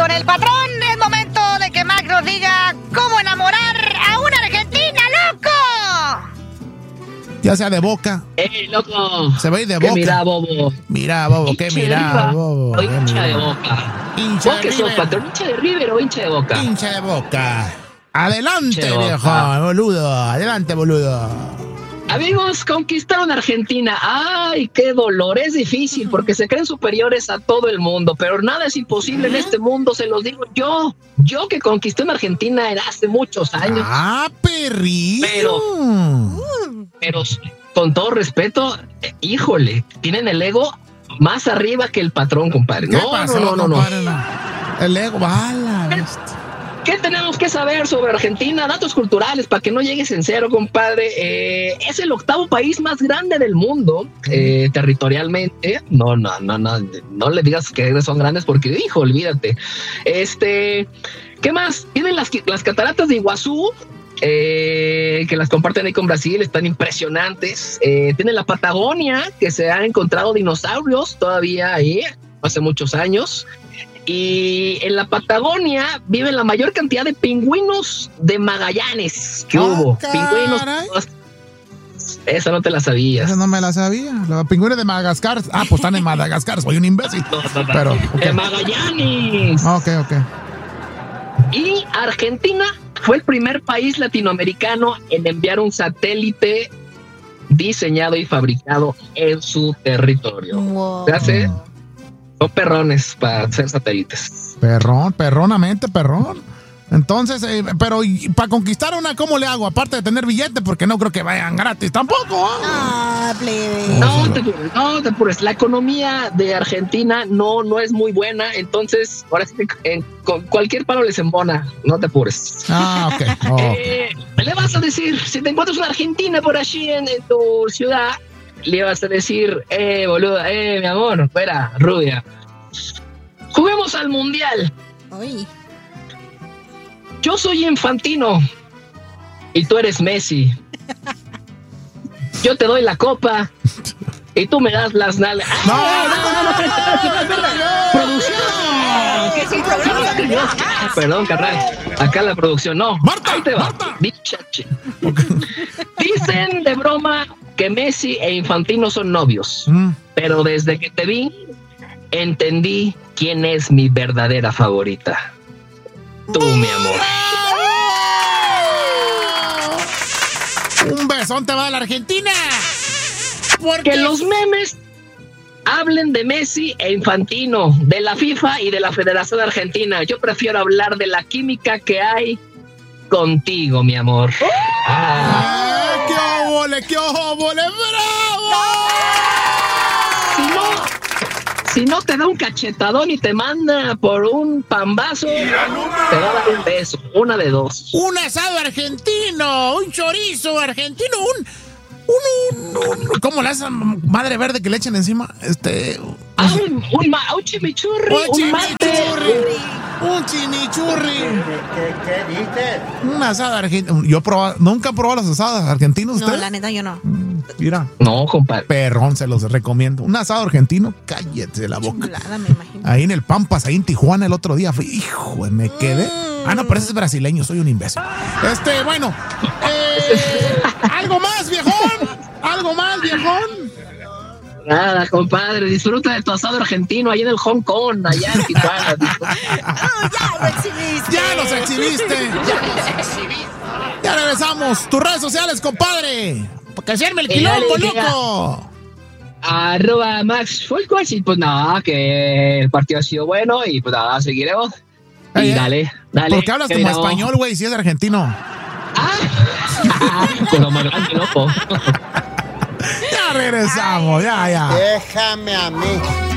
con el patrón. Es momento de que Max nos diga cómo enamorar a una argentina, loco. Ya sea de boca. Loco. Se va a ir de boca. Mira, bobo. Mira, bobo, ¿qué mira, bobo? O hincha de boca. Hincha ¿Vos de qué sos, River. patrón? ¿Hincha de River o hincha de Boca? Hincha de boca. Adelante, Hincha de Boca. viejo, boludo. Adelante, boludo. Amigos, conquistaron Argentina. ¡Ay, qué dolor! Es difícil porque se creen superiores a todo el mundo, pero nada es imposible en este mundo, se los digo yo. Yo que conquisté en Argentina hace muchos años. Ah, perrillo. Pero con todo respeto, híjole, tienen el ego más arriba que el patrón, compadre. ¿Qué No, pasó, no. compadre? El ego, bala. ¿Qué tenemos que saber sobre Argentina? Datos culturales para que no llegues en cero, compadre. Es el 8º país más grande del mundo, territorialmente. No le digas que son grandes porque, hijo, olvídate. ¿Qué más? Tienen las cataratas de Iguazú, que las comparten ahí con Brasil, están impresionantes. Tienen la Patagonia, que se han encontrado dinosaurios todavía ahí, hace muchos años. Y en la Patagonia vive la mayor cantidad de pingüinos de Magallanes que hubo. Caray. Pingüinos. Esa no te la sabías. Esa no me la sabía. Los pingüinos de Madagascar. Ah, pues están en Madagascar. Soy un imbécil. No. Pero, okay. De Magallanes. Ok. Y Argentina fue el primer país latinoamericano en enviar un satélite diseñado y fabricado en su territorio. Wow. ¿Se hace? Son perrones para hacer satélites. Perronamente. Entonces, pero para conquistar una, ¿cómo le hago? Aparte de tener billete, porque no creo que vayan gratis tampoco. Ah, plebe. No te apures. La economía de Argentina no es muy buena, entonces ahora sí que con cualquier palo les embona. No te apures. Ah, ok. Le vas a decir, si te encuentras una argentina por allí en tu ciudad, le vas a decir, boluda, mi amor, fuera, rubia. Juguemos al mundial. Uy. Yo soy Infantino y tú eres Messi. Yo te doy la copa y tú me das las nalgas. ¡Producción! ¿Qué sin problema? Perdón, carnal. Acá la producción, no. ¡Marta! Ahí te va. ¡Marta! Bichache. Dicen de broma que Messi e Infantino son novios. Pero desde que te vi, entendí quién es mi verdadera favorita. Tú, mi amor. Un besón te va a la Argentina. Que los memes hablen de Messi e Infantino, de la FIFA y de la Federación Argentina. Yo prefiero hablar de la química que hay contigo, mi amor. ¡Qué óvole! ¡Bravo! Si no te da un cachetadón y te manda por un pambazo, te va a dar un beso, una de dos. Un asado argentino, un chorizo argentino, ¿cómo le hacen madre verde que le echen encima? Un chimichurri, un chimichurri. ¿Qué dices? Un asado argentino. Nunca he probado los asados argentinos, ¿usted? No, la neta, yo no. Mira. No, compadre. Perrón, se los recomiendo. Un asado argentino, cállate de la boca. Chulada, me imagino. Ahí en el Pampas, ahí en Tijuana el otro día. Hijo, me quedé. Ah, no, pero ese es brasileño, soy un imbécil. Bueno. ¿Algo más, viejón? Nada, compadre, disfruta de tu asado argentino ahí en el Hong Kong, allá en Tijuana. Ya nos exhibiste. Ya regresamos. Tus redes sociales, compadre. Porque se arme el quilombo, loco. @Max Fulcos y pues nada, que el partido ha sido bueno y pues nada, seguiremos. Y dale. ¿Por qué hablas como español, güey, si es argentino? Con lo más grande, loco. Ya regresamos, ya. Déjame a mí.